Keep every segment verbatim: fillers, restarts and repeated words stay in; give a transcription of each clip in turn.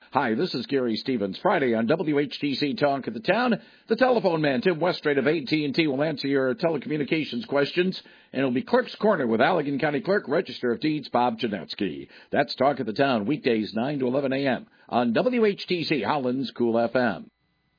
Hi, this is Gary Stevens. Friday on W H T C Talk of the Town. The telephone man, Tim Westrate of A T and T, will answer your telecommunications questions, and it'll be Clerk's Corner with Allegan County Clerk, Register of Deeds, Bob Janetsky. That's Talk of the Town, weekdays nine to eleven a.m. on W H T C Holland's Cool F M.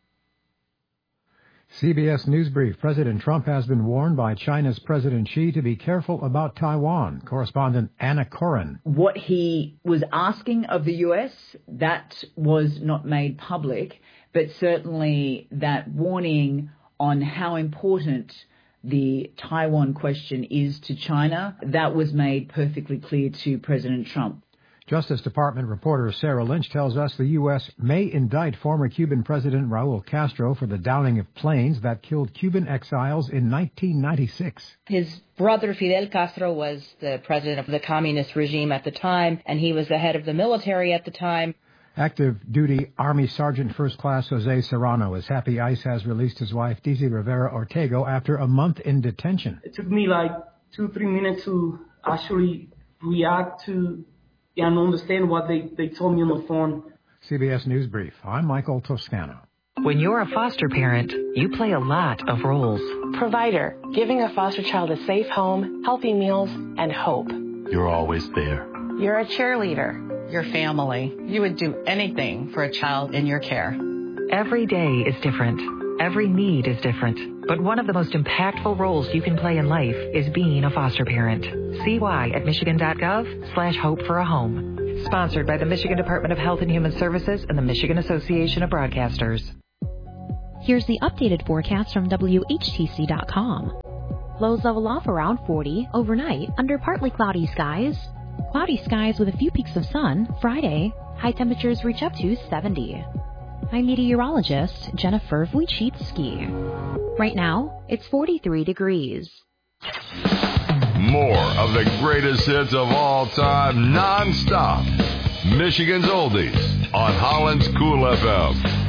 C B S News Brief. President Trump has been warned by China's President Xi to be careful about Taiwan. Correspondent Anna Corin. What he was asking of the U S, that was not made public, but certainly that warning on how important the Taiwan question is to China, that was made perfectly clear to President Trump. Justice Department reporter Sarah Lynch tells us the U S may indict former Cuban President Raul Castro for the downing of planes that killed Cuban exiles in nineteen ninety-six. His brother Fidel Castro was the president of the communist regime at the time, and he was the head of the military at the time. Active duty Army Sergeant First Class Jose Serrano is happy ICE has released his wife, Daisy Rivera Ortego, after a month in detention. It took me like two, three minutes to actually react to and understand what they, they told me on the phone. C B S News Brief. I'm Michael Toscano. When you're a foster parent, you play a lot of roles. Provider, giving a foster child a safe home, healthy meals, and hope. You're always there. You're a cheerleader. Your family. You would do anything for a child in your care. Every day is different. Every need is different. But one of the most impactful roles you can play in life is being a foster parent. See why at michigan.gov slash hope for a home. Sponsored by the Michigan Department of Health and Human Services and the Michigan Association of Broadcasters. Here's the updated forecast from W H T C dot com. Lows level off around forty overnight under partly cloudy skies. Cloudy skies with a few peaks of sun Friday. High temperatures reach up to seventy. I'm meteorologist Jennifer Wojcicki. Right now, it's forty-three degrees. More of the greatest hits of all time, non-stop. Michigan's Oldies on Holland's Cool F M.